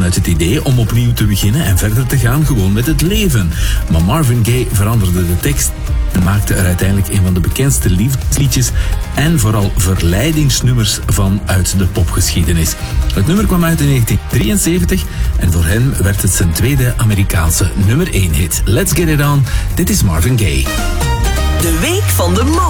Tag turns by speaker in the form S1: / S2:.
S1: vanuit het idee om opnieuw te beginnen en verder te gaan gewoon met het leven. Maar Marvin Gaye veranderde de tekst en maakte er uiteindelijk een van de bekendste liefdesliedjes en vooral verleidingsnummers van uit de popgeschiedenis. Het nummer kwam uit in 1973 en voor hem werd het zijn tweede Amerikaanse nummer 1 hit. Let's get it on. Dit is Marvin Gaye.
S2: De Week van de Mode.